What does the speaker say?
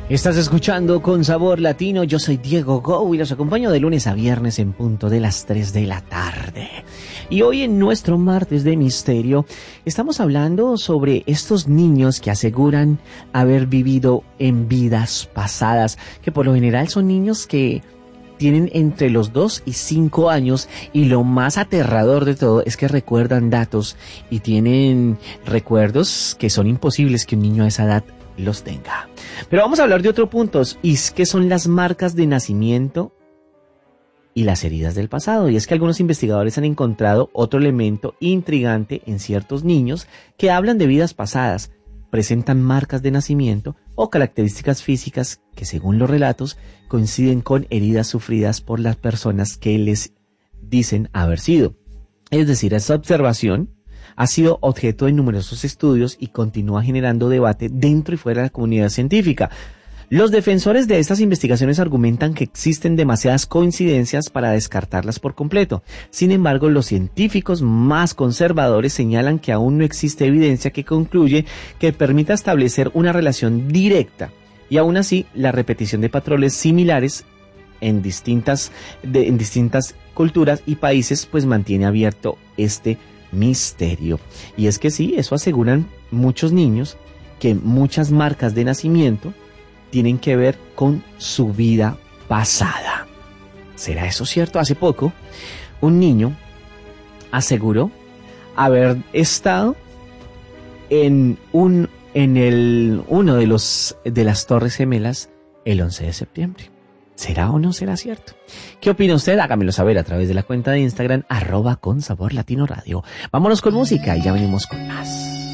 Estás escuchando Con Sabor Latino, yo soy Diego Go y los acompaño de lunes a viernes en punto de las 3 de la tarde. Y hoy en nuestro martes de misterio estamos hablando sobre estos niños que aseguran haber vivido en vidas pasadas, que por lo general son niños que tienen entre los 2 y 5 años y lo más aterrador de todo es que recuerdan datos y tienen recuerdos que son imposibles que un niño a esa edad los tenga. Pero vamos a hablar de otro punto, y es que son las marcas de nacimiento y las heridas del pasado. Y es que algunos investigadores han encontrado otro elemento intrigante en ciertos niños que hablan de vidas pasadas, presentan marcas de nacimiento o características físicas que, según los relatos, coinciden con heridas sufridas por las personas que les dicen haber sido. Es decir, esta observación ha sido objeto de numerosos estudios y continúa generando debate dentro y fuera de la comunidad científica. Los defensores de estas investigaciones argumentan que existen demasiadas coincidencias para descartarlas por completo. Sin embargo, los científicos más conservadores señalan que aún no existe evidencia que concluye que permita establecer una relación directa. Y aún así, la repetición de patrones similares en distintas culturas y países pues mantiene abierto este misterio. Y es que sí, eso aseguran muchos niños, que muchas marcas de nacimiento tienen que ver con su vida pasada. ¿Será eso cierto? Hace poco, un niño aseguró haber estado en uno de las Torres Gemelas el 11 de septiembre. ¿Será o no será cierto? ¿Qué opina usted? Hágamelo saber a través de la cuenta de Instagram @consaborlatinoradio. Vámonos con música y ya venimos con más.